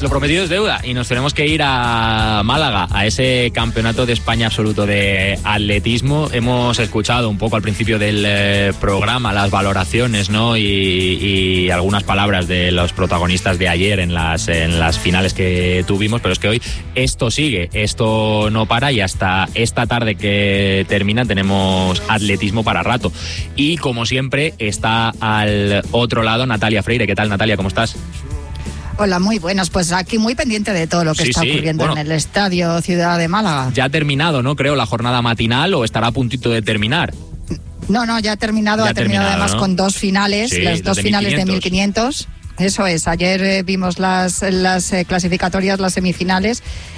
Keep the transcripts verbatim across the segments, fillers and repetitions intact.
lo prometido es deuda y nos tenemos que ir a Málaga, a ese campeonato de España absoluto de atletismo. Hemos escuchado un poco al principio del eh, programa las valoraciones, ¿no? Y, y algunas palabras de los protagonistas de ayer en las, en las finales que tuvimos, pero es que hoy esto sigue, esto no para y hasta esta tarde que termina tenemos atletismo para rato. Y como siempre está al otro lado Natalia Freire. ¿Qué tal, Natalia? ¿Cómo estás? Hola, muy buenas. Pues aquí muy pendiente de todo lo que sí, está sí. ocurriendo bueno, en el Estadio Ciudad de Málaga. Ya ha terminado, ¿no? Creo, la jornada matinal, o estará a puntito de terminar. No, no, ya ha terminado, ya ha terminado, terminado además, ¿no? Con dos finales, sí, las dos finales de mil quinientos. Eso es, ayer eh, vimos las, las eh, clasificatorias, las semifinales,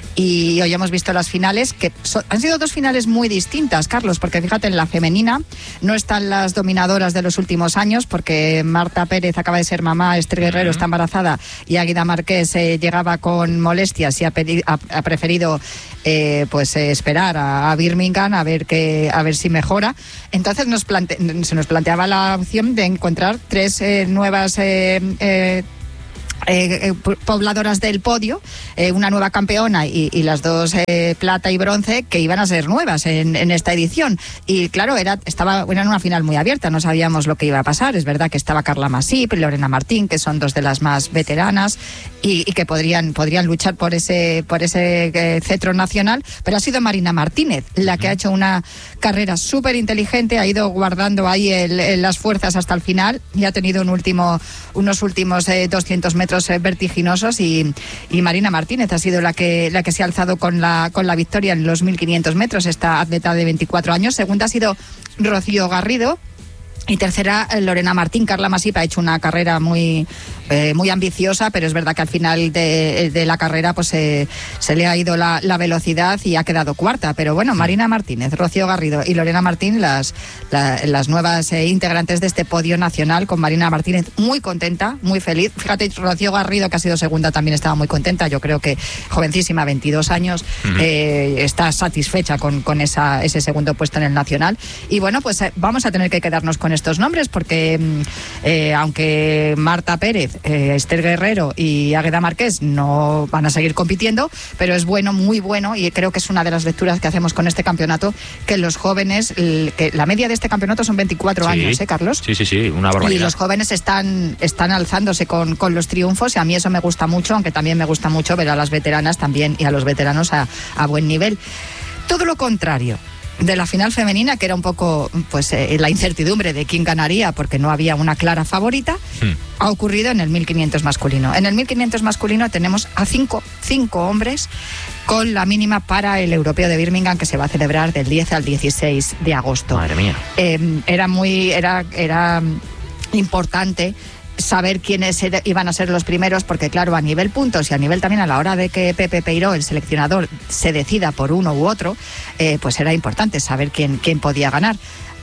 y hoy hemos visto las finales, que so, han sido dos finales muy distintas, Carlos, porque fíjate, en la femenina no están las dominadoras de los últimos años, porque Marta Pérez acaba de ser mamá, Esther Guerrero uh-huh. está embarazada, y Águeda Marqués eh, llegaba con molestias y ha, pedi- ha, ha preferido eh, pues eh, esperar a, a Birmingham a ver que a ver si mejora. Entonces nos plante- se nos planteaba la opción de encontrar tres eh, nuevas eh, eh, Eh, eh, pobladoras del podio, eh, una nueva campeona y, y las dos eh, plata y bronce que iban a ser nuevas en, en esta edición. Y claro, era estaba era una final muy abierta, no sabíamos lo que iba a pasar. Es verdad que estaba Carla Masip y Lorena Martín, que son dos de las más veteranas y, y que podrían podrían luchar por ese por ese eh, cetro nacional, pero ha sido Marina Martínez la que ha hecho una carrera súper inteligente, ha ido guardando ahí el, el, las fuerzas hasta el final y ha tenido un último unos últimos eh, doscientos metros vertiginosos y, y Marina Martínez ha sido la que la que se ha alzado con la con la victoria en los mil quinientos metros, esta atleta de veinticuatro años. Segunda ha sido Rocío Garrido y tercera Lorena Martín. Carla Masip ha hecho una carrera muy eh, muy ambiciosa, pero es verdad que al final de, de la carrera pues eh, se le ha ido la, la velocidad y ha quedado cuarta. Pero bueno, Marina Martínez, Rocío Garrido y Lorena Martín, las la, las nuevas eh, integrantes de este podio nacional, con Marina Martínez muy contenta, muy feliz. Fíjate, Rocío Garrido, que ha sido segunda, también estaba muy contenta. Yo creo que jovencísima, veintidós años, uh-huh. eh, está satisfecha con, con esa, ese segundo puesto en el nacional. Y bueno, pues eh, vamos a tener que quedarnos con estos nombres porque eh, aunque Marta Pérez, eh, Esther Guerrero y Águeda Marqués no van a seguir compitiendo, pero es bueno, muy bueno, y creo que es una de las lecturas que hacemos con este campeonato, que los jóvenes, el, que la media de este campeonato son veinticuatro sí. años, ¿eh, Carlos? Sí, sí, sí, una barbaridad. Y los jóvenes están, están alzándose con, con los triunfos, y a mí eso me gusta mucho, aunque también me gusta mucho ver a las veteranas también y a los veteranos a, a buen nivel. Todo lo contrario de la final femenina, que era un poco pues eh, la incertidumbre de quién ganaría porque no había una clara favorita, hmm. ha ocurrido en el mil quinientos masculino. En el mil quinientos masculino tenemos a cinco, cinco hombres con la mínima para el europeo de Birmingham, que se va a celebrar del diez al dieciséis de agosto. Madre mía. Eh, era muy, era, era importante saber quiénes era, iban a ser los primeros, porque claro, a nivel puntos y a nivel también a la hora de que Pepe Peiró, el seleccionador, se decida por uno u otro, eh, pues era importante saber quién, quién podía ganar.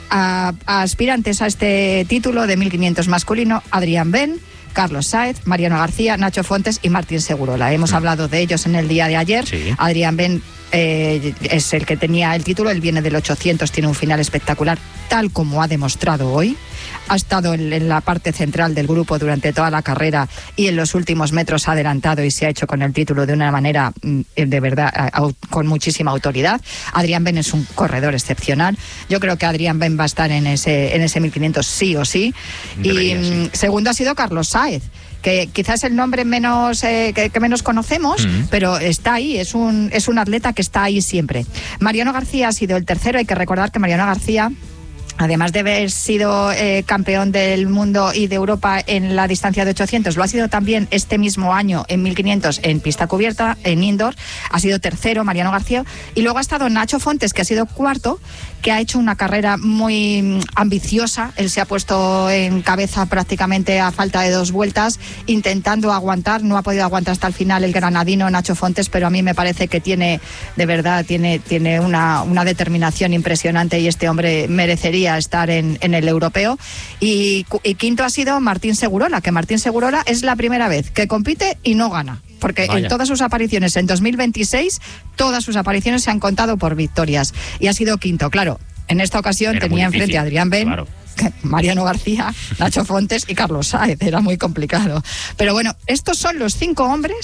A, a aspirantes a este título de mil quinientos masculino, Adrián Ben, Carlos Sáez, Mariano García, Nacho Fontes y Martín Segurola. Hemos mm. hablado de ellos en el día de ayer. Sí. Adrián Ben eh, es el que tenía el título, él viene del ochocientos, tiene un final espectacular, tal como ha demostrado hoy. Ha estado en, en la parte central del grupo durante toda la carrera y en los últimos metros ha adelantado y se ha hecho con el título de una manera de verdad con muchísima autoridad. Adrián Ben es un corredor excepcional. Yo creo que Adrián Ben va a estar en ese, en ese mil quinientos sí o sí. Debería, y sí. Segundo ha sido Carlos Sáez, que quizás el nombre menos eh, que, que menos conocemos, uh-huh. pero está ahí, es un, es un atleta que está ahí siempre. Mariano García ha sido el tercero. Hay que recordar que Mariano García, además de haber sido eh, campeón del mundo y de Europa en la distancia de ochocientos, lo ha sido también este mismo año en mil quinientos en pista cubierta, en indoor. Ha sido tercero Mariano García. Y luego ha estado Nacho Fontes, que ha sido cuarto, que ha hecho una carrera muy ambiciosa. Él se ha puesto en cabeza prácticamente a falta de dos vueltas, intentando aguantar. No ha podido aguantar hasta el final el granadino Nacho Fontes, pero a mí me parece que tiene, de verdad, tiene, tiene una, una determinación impresionante, y este hombre merecería estar en, en el europeo. Y, y quinto ha sido Martín Segurola, que Martín Segurola es la primera vez que compite y no gana, porque Vaya. en todas sus apariciones en dos mil veintiséis, todas sus apariciones se han contado por victorias, y ha sido quinto. Claro, en esta ocasión Era tenía enfrente a Adrián Ben, claro. Mariano García, Nacho Fontes y Carlos Sáez. Era muy complicado. Pero bueno, estos son los cinco hombres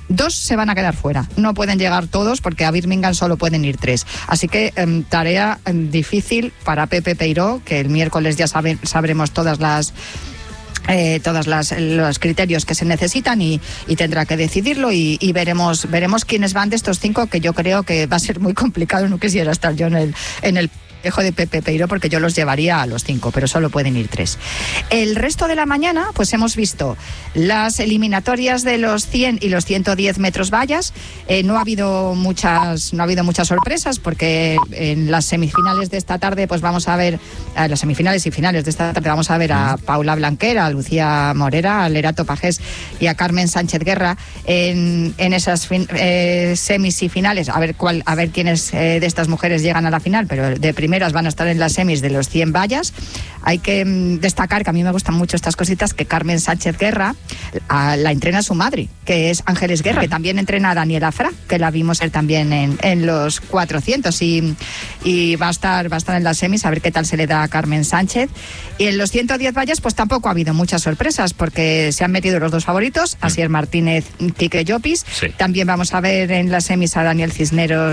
dos se van a quedar fuera. No pueden llegar todos porque a Birmingham solo pueden ir tres. Así que eh, tarea eh, difícil para Pepe Peiró, que el miércoles ya sabe, sabremos todas las... Eh, todos los criterios que se necesitan y, y tendrá que decidirlo y, y veremos veremos quiénes van de estos cinco, que yo creo que va a ser muy complicado. No quisiera estar yo en el en el dejo de Pepe Peiró porque yo los llevaría a los cinco, pero solo pueden ir tres. El resto de la mañana pues hemos visto las eliminatorias de los cien y los ciento diez metros vallas. Eh, no ha habido muchas no ha habido muchas sorpresas porque en las semifinales de esta tarde pues vamos a ver a las semifinales y finales de esta tarde vamos a ver a Paula Blanquera, a Lucía Morera, a Lerato Pajés y a Carmen Sánchez Guerra en, en esas fin, eh, semis y finales, a ver cuál a ver quiénes eh, de estas mujeres llegan a la final, pero de primera van a estar en las semis de los cien vallas. Hay que mmm, destacar que a mí me gustan mucho estas cositas, que Carmen Sánchez Guerra a, la entrena su madre, que es Ángeles Guerra, que también entrena a Daniela Fra, que la vimos él también en, en los cuatrocientos y, y va a estar va a estar en las semis, a ver qué tal se le da a Carmen Sánchez. Y en los ciento diez vallas pues tampoco ha habido muchas sorpresas porque se han metido los dos favoritos, Asier Martínez, Quique Llopis. Sí. También vamos a ver en las semis a Daniel Cisneros